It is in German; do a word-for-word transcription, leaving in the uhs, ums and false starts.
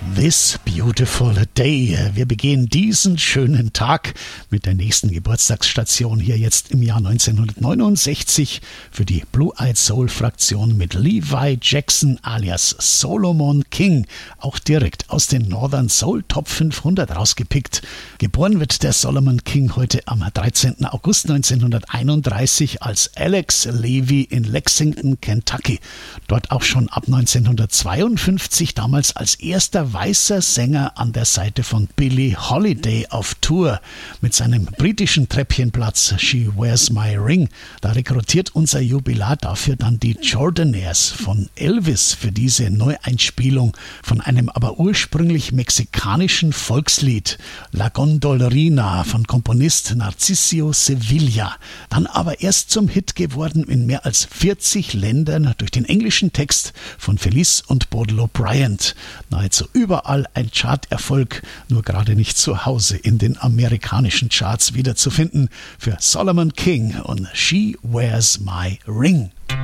This beautiful day. Wir begehen diesen schönen Tag mit der nächsten Geburtstagsstation hier jetzt im Jahr neunzehnhundertneunundsechzig für die Blue-Eyed Soul-Fraktion mit Levi Jackson alias Solomon King, auch direkt aus den Northern Soul Top fünfhundert rausgepickt. Geboren wird der Solomon King heute am dreizehnten August neunzehnhunderteinunddreißig als Alex Levy in Lexington, Kentucky. Dort auch schon ab neunzehnhundertzweiundfünfzig, damals als erster weißer Sänger an der Seite von Billie Holiday auf Tour mit seinem britischen Treppchenplatz She Wears My Ring. Da rekrutiert unser Jubilar dafür dann die Jordanaires von Elvis für diese Neueinspielung von einem aber ursprünglich mexikanischen Volkslied La Gondolrina von Komponist Narcisio Sevilla. Dann aber erst zum Hit geworden in mehr als vierzig Ländern durch den englischen Text von Felice und Boudleaux Bryant. Nahezu überall ein Charterfolg, nur gerade nicht zu Hause in den amerikanischen Charts wiederzufinden für Solomon King und She Wears My Ring.